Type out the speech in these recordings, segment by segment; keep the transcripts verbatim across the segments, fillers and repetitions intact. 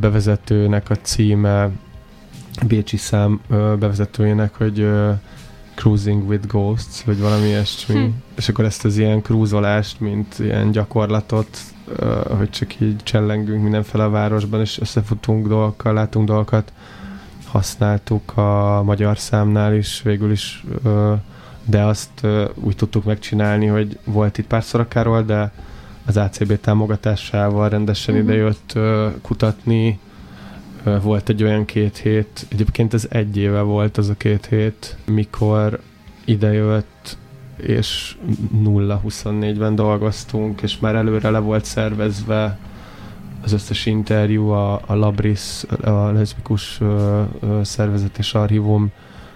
bevezetőnek a címe, bécsi szám bevezetőjének, hogy Cruising with Ghosts, vagy valami ilyesmi. Hm. És akkor ezt az ilyen krúzolást, mint ilyen gyakorlatot, hogy csak így csellengünk mindenfele a városban, és összefutunk dolgokkal, látunk dolgokat, használtuk a magyar számnál is, végül is, de azt úgy tudtuk megcsinálni, hogy volt itt párszor a Károly, de az á cé bé támogatásával rendesen uh-huh. idejött kutatni. Volt egy olyan két hét, egyébként ez egy éve volt az a két hét, mikor idejött, és nulla huszonnégyben dolgoztunk, és már előre le volt szervezve az összes interjú, a, a Labris, a leszbikus ö, ö, szervezet és archívum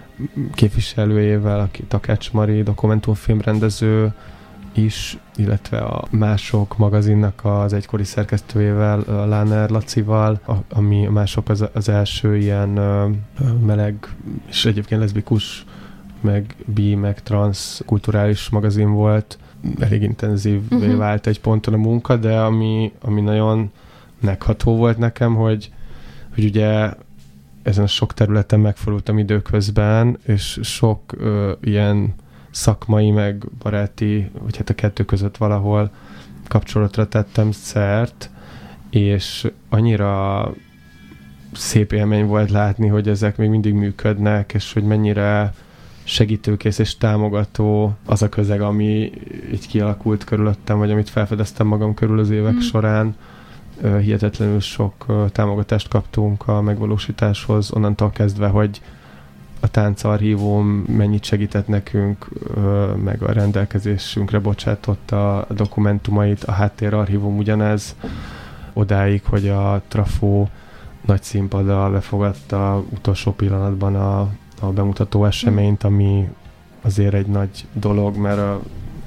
képviselőjével, aki Takács Mari dokumentumfilmrendező is, illetve a Mások magazinnak az egykori szerkesztőjével, a Láner Lacival, a, ami a Mások az, az első ilyen ö, meleg, és egyébként leszbikus, meg bi, meg trans kulturális magazin volt. Elég intenzívvé uh-huh. vált egy ponton a munka, de ami, ami nagyon megható volt nekem, hogy, hogy ugye ezen a sok területen megfordultam időközben, és sok ö, ilyen szakmai, meg baráti, vagy hát a kettő között valahol kapcsolatra tettem szert, és annyira szép élmény volt látni, hogy ezek még mindig működnek, és hogy mennyire segítőkész és támogató az a közeg, ami így kialakult körülöttem, vagy amit felfedeztem magam körül az évek mm. során. Hihetetlenül sok támogatást kaptunk a megvalósításhoz, onnantól kezdve, hogy a táncarchívum mennyit segített nekünk, meg a rendelkezésünkre bocsátotta a dokumentumait, a háttérarchívum ugyanez, odáig, hogy a Trafó nagy színpaddal befogadta utolsó pillanatban a, a bemutató eseményt, ami azért egy nagy dolog, mert a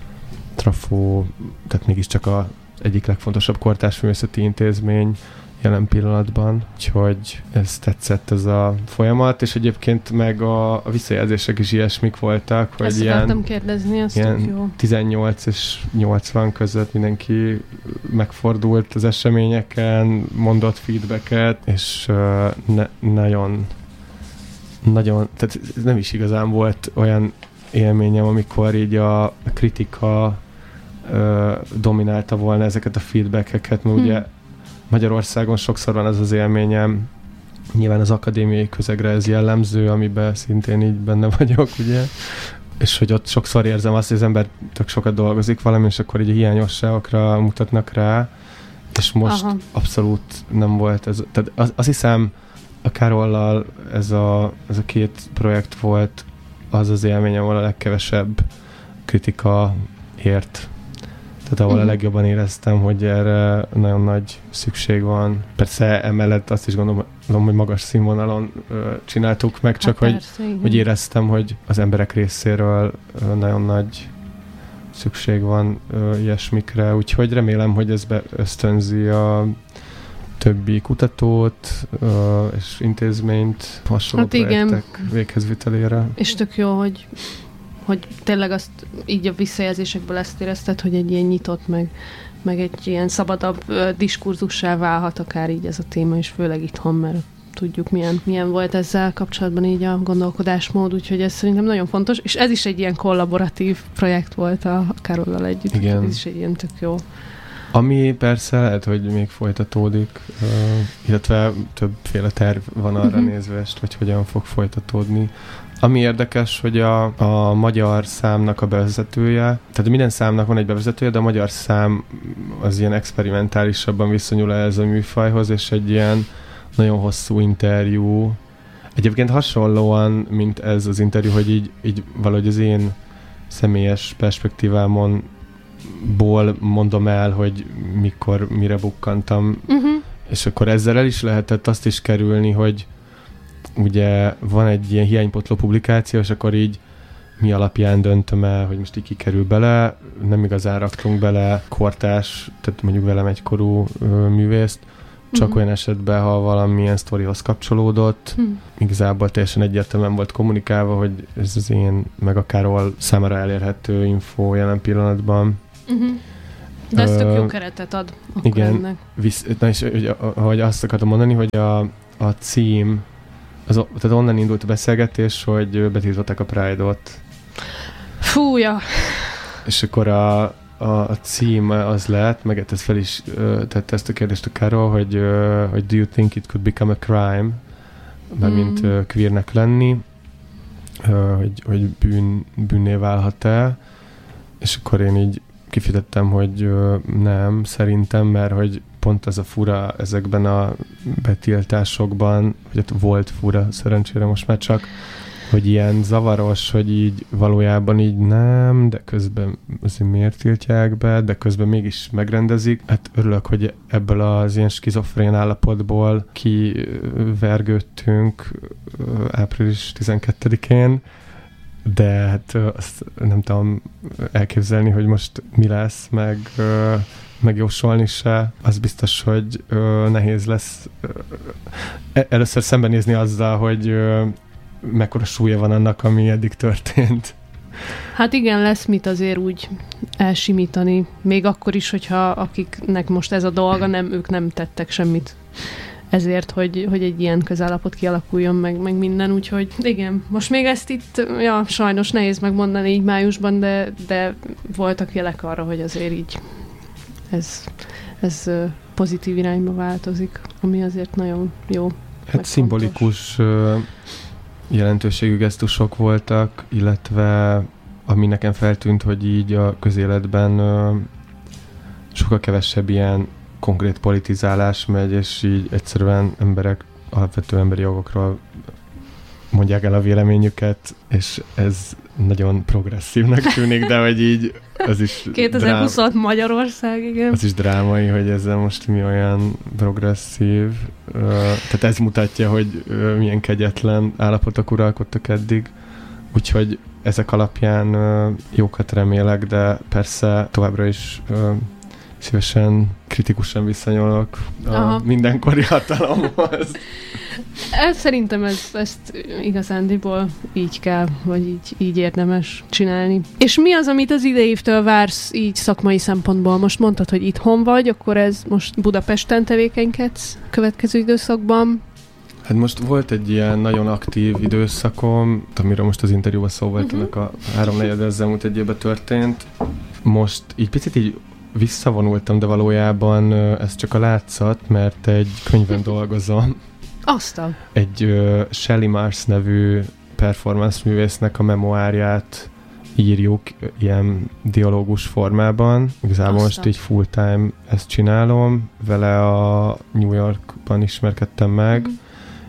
Trafó, tehát mégiscsak a egyik legfontosabb kortárs művészeti intézmény jelen pillanatban, úgyhogy ez tetszett ez a folyamat, és egyébként meg a, a visszajelzések is ilyesmik voltak, hogy ezt ilyen, kérdezni, azt ilyen jó. tizennyolc és nyolcvan között mindenki megfordult az eseményeken, mondott feedbacket, és uh, ne, nagyon nagyon, tehát nem is igazán volt olyan élményem, amikor így a kritika uh, dominálta volna ezeket a feedbackeket, mert hmm. ugye Magyarországon sokszor van az az élményem, nyilván az akadémiai közegre ez jellemző, amiben szintén így benne vagyok, ugye, és hogy ott sokszor érzem azt, hogy az ember tök sokat dolgozik valami, és akkor így a hiányosságokra mutatnak rá, és most Aha. abszolút nem volt ez. Tehát az, azt hiszem, a Károllal ez a, ez a két projekt volt az az élményem, ahol a legkevesebb kritika ért. Tehát ahol uh-huh. a legjobban éreztem, hogy erre nagyon nagy szükség van. Persze emellett azt is gondolom, hogy magas színvonalon ö, csináltuk meg, csak hát hogy, persze, hogy éreztem, hogy az emberek részéről ö, nagyon nagy szükség van ö, ilyesmikre. Úgyhogy remélem, hogy ez ösztönzi a többi kutatót ö, és intézményt hasonló hát projektek véghezvitelére. És tök jó, hogy hogy tényleg azt így a visszajelzésekből ezt érezted, hogy egy ilyen nyitott, meg, meg egy ilyen szabadabb uh, diskurzussá válhat akár így ez a téma, és főleg itthon, mert tudjuk, milyen, milyen volt ezzel kapcsolatban így a gondolkodásmód, úgyhogy ez szerintem nagyon fontos, és ez is egy ilyen kollaboratív projekt volt a, a Károllal együtt, igen. Ez is egy ilyen tök jó. Ami persze lehet, hogy még folytatódik, uh, illetve többféle terv van arra uh-huh. nézvést, hogy hogyan fog folytatódni. Ami érdekes, hogy a, a magyar számnak a bevezetője, tehát minden számnak van egy bevezetője, de a magyar szám az ilyen experimentálisabban viszonyul ez a műfajhoz, és egy ilyen nagyon hosszú interjú. Egyébként hasonlóan, mint ez az interjú, hogy így, így valahogy az én személyes perspektívámon ból mondom el, hogy mikor, mire bukkantam, uh-huh. és akkor ezzel el is lehetett azt is kerülni, hogy ugye van egy ilyen hiánypotló publikáció, és akkor így mi alapján döntöm el, hogy most így kikerül bele, nem igazán raktunk bele kortárs, tehát mondjuk velem egykorú ö, művészt, csak uh-huh. olyan esetben, ha valamilyen sztorihoz kapcsolódott, uh-huh. igazából teljesen egyértelműen volt kommunikálva, hogy ez az én, meg a Károly számára elérhető info jelen pillanatban. Uh-huh. De ez tök jó keretet ad akkor igen, ennek. Visz, na és ahogy azt akartam mondani, hogy a, a cím, az, tehát onnan indult a beszélgetés, hogy betiltották a Pride-ot. Fúja! És akkor a, a, a cím az lett, meg ez fel is tette ezt a kérdést a Carol, hogy, hogy do you think it could become a crime? Mármint mm. queernek lenni, hogy, hogy bűn, bűnné válhat-e. És akkor én így kifejtettem, hogy nem, szerintem, mert hogy pont ez a fura ezekben a betiltásokban, hogy ott volt fura, szerencsére most már csak, hogy ilyen zavaros, hogy így valójában így nem, de közben azért miért tiltják be, de közben mégis megrendezik. Hát örülök, hogy ebből az ilyen skizofrén állapotból kivergődtünk április tizenkettedikén, de hát azt nem tudom elképzelni, hogy most mi lesz, meg megjósolni se. Az biztos, hogy nehéz lesz először szembenézni azzal, hogy mekkora súlya van annak, ami eddig történt. Hát igen, lesz mit azért úgy elsimítani. Még akkor is, hogyha akiknek most ez a dolga, nem, ők nem tettek semmit ezért, hogy, hogy egy ilyen közállapot kialakuljon meg, meg minden, úgyhogy igen, most még ezt itt, ja, sajnos nehéz megmondani így májusban, de, de voltak jelek arra, hogy azért így ez, ez pozitív irányba változik, ami azért nagyon jó. Hát szimbolikus jelentőségű gesztusok voltak, illetve ami nekem feltűnt, hogy így a közéletben sokkal kevesebb ilyen konkrét politizálás megy, és így egyszerűen emberek alapvető emberi jogokról mondják el a véleményüket, és ez nagyon progresszívnek tűnik, de hogy így az is kétezer-huszonhat drám... Magyarország, igen. Az is drámai, hogy ezzel most mi olyan progresszív. Uh, tehát ez mutatja, hogy uh, milyen kegyetlen állapotok uralkodtak eddig. Úgyhogy ezek alapján uh, jókat remélek, de persze továbbra is uh, szívesen, kritikusan viszonyolok a Aha. mindenkori hatalomhoz. Szerintem ez, ezt igazándiból így kell, vagy így, így érdemes csinálni. És mi az, amit az idei évtől vársz így szakmai szempontból? Most mondtad, hogy itthon vagy, akkor ez most Budapesten tevékenykedsz következő időszakban? Hát most volt egy ilyen nagyon aktív időszakom, amiről most az interjúban szó volt, uh-huh. ennek a háromnegyed ezzel múlt egy évben történt. Most így picit így visszavonultam, de valójában ez csak a látszat, mert egy könyvön dolgozom. Aztán. Egy uh, Shelley Mars nevű performance művésznek a memoárját írjuk ilyen dialógus formában. Igazából Aztán. most így full time ezt csinálom. Vele a New Yorkban ismerkedtem meg, mm.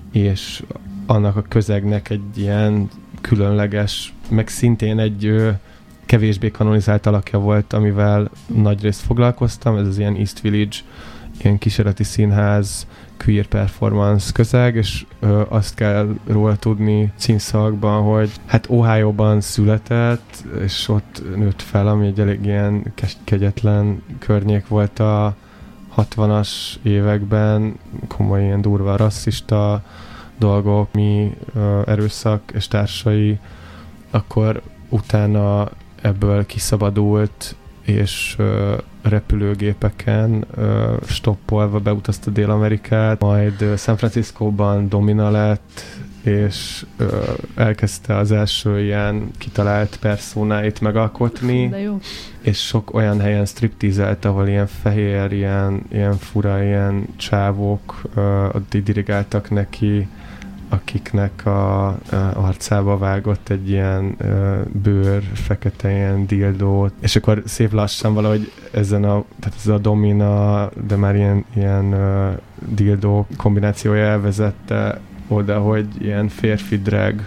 és annak a közegnek egy ilyen különleges, meg szintén egy uh, kevésbé kanonizált alakja volt, amivel nagyrészt foglalkoztam. Ez az ilyen East Village, ilyen kísérleti színház, queer performance közeg, és ö, azt kell róla tudni címszavakban, hogy hát Ohio-ban született, és ott nőtt fel, ami egy elég ilyen kegyetlen környék volt a hatvanas években, komoly ilyen durva rasszista dolgok, mi ö, erőszak és társai, akkor utána ebből kiszabadult, és ö, repülőgépeken ö, stoppolva beutazta Dél-Amerikát, majd ö, San Franciscóban domina lett, és ö, elkezdte az első ilyen kitalált personáit megalkotni, és sok olyan helyen stripteezelt, ahol ilyen fehér, ilyen, ilyen fura, ilyen csávók ö, ott dirigáltak neki, akiknek a, a arcába vágott egy ilyen ö, bőr, fekete ilyen dildót, és akkor szép lassan valahogy ezen a, tehát ez a domina, de már ilyen, ilyen ö, dildó kombinációja elvezette oda, hogy ilyen férfi drag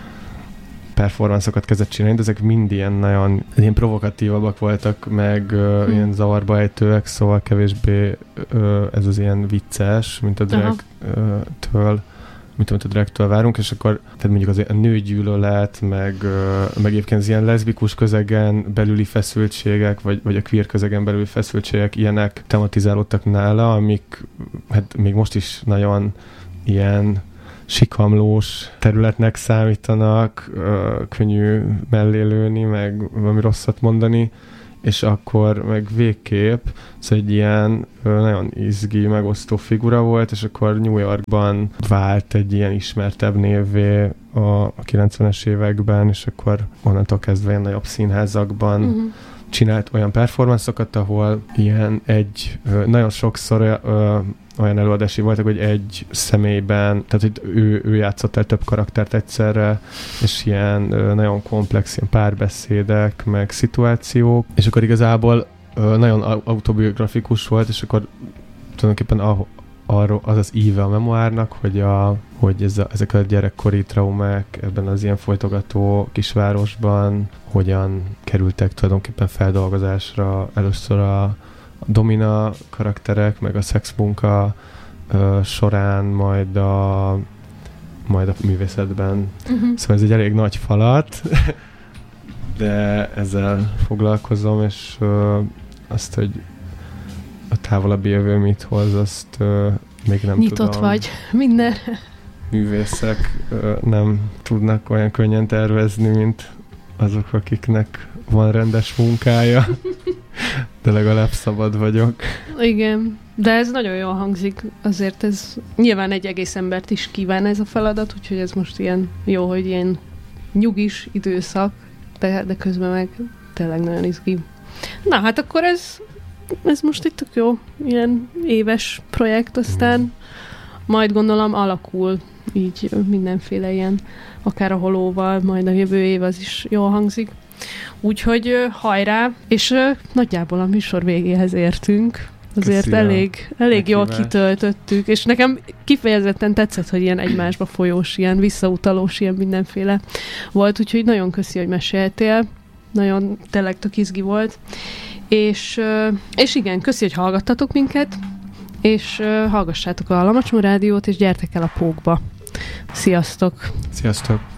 performancokat kezdett csinálni, de ezek mind ilyen nagyon ilyen provokatívabbak voltak, meg ö, hmm. ilyen zavarba ejtőek, szóval kevésbé ö, ez az ilyen vicces, mint a drag-től, mint amit a dragtől várunk, és akkor tehát mondjuk az a nőgyűlölet, meg, meg egyébként az ilyen leszbikus közegen belüli feszültségek, vagy, vagy a queer közegen belüli feszültségek, ilyenek tematizálódtak nála, amik hát még most is nagyon ilyen sikamlós területnek számítanak, könnyű mellé lőni, meg valami rosszat mondani, és akkor meg végképp szóval egy ilyen nagyon izgi, megosztó figura volt, és akkor New Yorkban vált egy ilyen ismertebb névvé a, a kilencvenes években, és akkor onnantól kezdve ilyen nagyobb színházakban uh-huh. csinált olyan performanceokat, ahol ilyen egy, nagyon sokszor olyan előadási voltak, hogy egy személyben, tehát hogy ő, ő játszott el több karaktert egyszerre, és ilyen nagyon komplex ilyen párbeszédek, meg szituációk, és akkor igazából nagyon autobiografikus volt, és akkor tulajdonképpen a, arról az az íve a memoárnak, hogy, a, hogy ez a, ezek a gyerekkori traumák ebben az ilyen folytogató kisvárosban hogyan kerültek tulajdonképpen feldolgozásra. Először a, a domina karakterek, meg a szexmunka uh, során, majd a, majd a művészetben. Uh-huh. Szóval ez egy elég nagy falat, de ezzel foglalkozom, és uh, azt, hogy a távolabbi jövő mit hoz, azt uh, még nem Nyitott tudom. Nyitott vagy minden. Művészek uh, nem tudnak olyan könnyen tervezni, mint azok, akiknek van rendes munkája, de legalább szabad vagyok. Igen, de ez nagyon jól hangzik, azért ez nyilván egy egész embert is kíván ez a feladat, úgyhogy ez most ilyen jó, hogy ilyen nyugis időszak, de, de közben meg tényleg nagyon izgi. Na, hát akkor ez, ez most itt tök jó, ilyen éves projekt, aztán mm. majd gondolom alakul így mindenféle ilyen, akár a holóval, majd a jövő év az is jól hangzik. Úgyhogy hajrá, és nagyjából a műsor végéhez értünk. Azért Köszönöm. elég, elég jól kitöltöttük, és nekem kifejezetten tetszett, hogy ilyen egymásba folyós, ilyen visszautalós, ilyen mindenféle volt, úgyhogy nagyon köszi, hogy meséltél. Nagyon tényleg tök izgi volt. És, és igen, köszi, hogy hallgattatok minket, és hallgassátok a Lamacsó Rádiót, és gyertek el a Pókba. Sziasztok! Sziasztok!